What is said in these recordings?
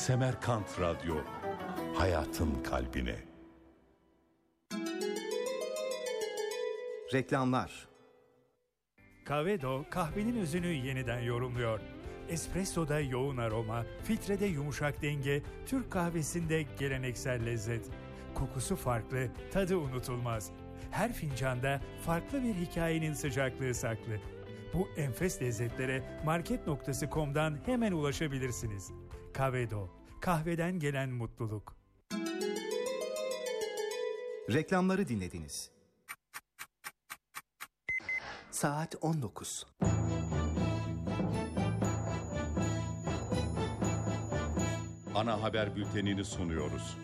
Semerkant Radyo, hayatın kalbine. Reklamlar. Kavedo kahvenin özünü yeniden yorumluyor. Espresso'da yoğun aroma, filtrede yumuşak denge, Türk kahvesinde geleneksel lezzet. Kokusu farklı, tadı unutulmaz. Her fincanda farklı bir hikayenin sıcaklığı saklı. Bu enfes lezzetlere market.com'dan hemen ulaşabilirsiniz. Kavedo, kahveden gelen mutluluk. Reklamları dinlediniz. Saat 19. Ana haber bültenini sunuyoruz.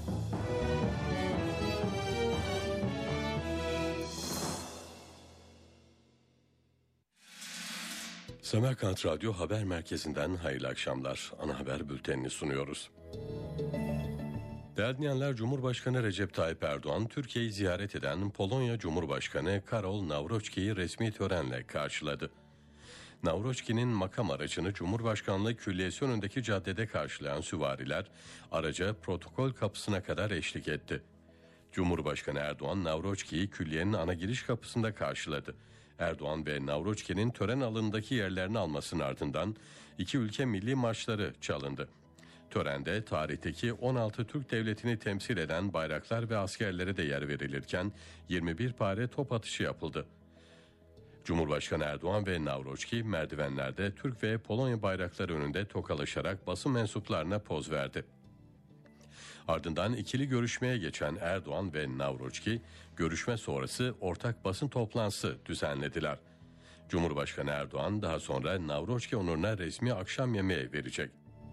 Semerkant Radyo Haber Merkezi'nden hayırlı akşamlar. Ana haber bültenini sunuyoruz. Değerli dinleyenler, Cumhurbaşkanı Recep Tayyip Erdoğan, Türkiye'yi ziyaret eden Polonya Cumhurbaşkanı Karol Nawrocki'yi resmi törenle karşıladı. Nawrocki'nin makam aracını Cumhurbaşkanlığı Külliyesi önündeki caddede karşılayan süvariler araca protokol kapısına kadar eşlik etti. Cumhurbaşkanı Erdoğan, Nawrocki'yi külliyenin ana giriş kapısında karşıladı. Erdoğan ve Nawrocki'nin tören alanındaki yerlerini almasının ardından iki ülke milli marşları çalındı. Törende tarihteki 16 Türk devletini temsil eden bayraklar ve askerlere de yer verilirken 21 pare top atışı yapıldı. Cumhurbaşkanı Erdoğan ve Nawrocki merdivenlerde Türk ve Polonya bayrakları önünde tokalaşarak basın mensuplarına poz verdi. Ardından ikili görüşmeye geçen Erdoğan ve Nawrocki, görüşme sonrası ortak basın toplantısı düzenlediler. Cumhurbaşkanı Erdoğan daha sonra Nawrocki onuruna resmi akşam yemeği verecek.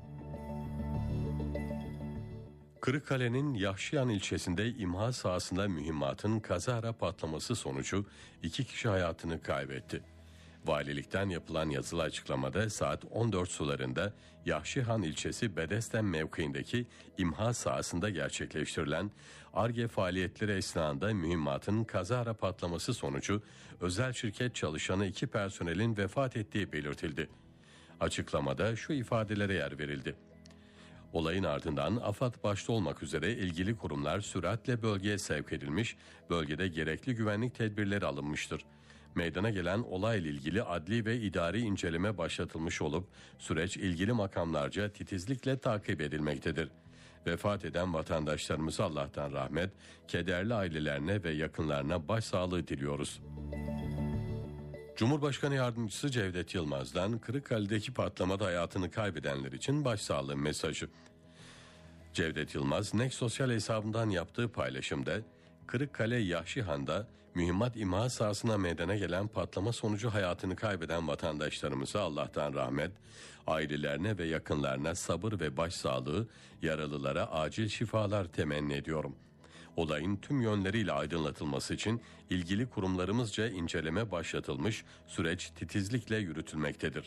Kırıkkale'nin Yahşihan ilçesinde imha sahasında mühimmatın kazara patlaması sonucu 2 kişi hayatını kaybetti. Valilikten yapılan yazılı açıklamada saat 14 sularında Yahşihan ilçesi Bedesten mevkiindeki imha sahasında gerçekleştirilen Ar-Ge faaliyetleri esnasında mühimmatın kazara patlaması sonucu özel şirket çalışanı 2 personelin vefat ettiği belirtildi. Açıklamada şu ifadelere yer verildi. Olayın ardından AFAD başta olmak üzere ilgili kurumlar süratle bölgeye sevk edilmiş, bölgede gerekli güvenlik tedbirleri alınmıştır. Meydana gelen olayla ilgili adli ve idari inceleme başlatılmış olup süreç ilgili makamlarca titizlikle takip edilmektedir. Vefat eden vatandaşlarımıza Allah'tan rahmet, kederli ailelerine ve yakınlarına başsağlığı diliyoruz. Cumhurbaşkanı Yardımcısı Cevdet Yılmaz'dan Kırıkkale'deki patlamada hayatını kaybedenler için başsağlığı mesajı. Cevdet Yılmaz, Next Sosyal hesabından yaptığı paylaşımda, Kırıkkale Yahşihan'da mühimmat imha sahasına meydana gelen patlama sonucu hayatını kaybeden vatandaşlarımıza Allah'tan rahmet, ailelerine ve yakınlarına sabır ve başsağlığı, yaralılara acil şifalar temenni ediyorum. Olayın tüm yönleriyle aydınlatılması için ilgili kurumlarımızca inceleme başlatılmış, süreç titizlikle yürütülmektedir.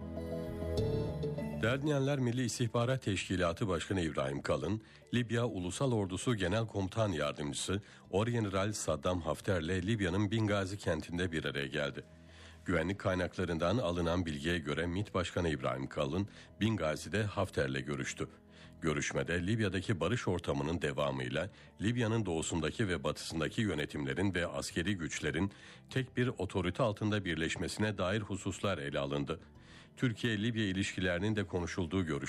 Değerli dinleyenler, Milli İstihbarat Teşkilatı Başkanı İbrahim Kalın, Libya Ulusal Ordusu Genel Komutan Yardımcısı Orgeneral Saddam Hafter'le Libya'nın Bingazi kentinde bir araya geldi. Güvenlik kaynaklarından alınan bilgiye göre MİT Başkanı İbrahim Kalın, Bingazi'de Hafter'le görüştü. Görüşmede Libya'daki barış ortamının devamıyla Libya'nın doğusundaki ve batısındaki yönetimlerin ve askeri güçlerin tek bir otorite altında birleşmesine dair hususlar ele alındı. Türkiye-Libya ilişkilerinin de konuşulduğu görüşülüyor.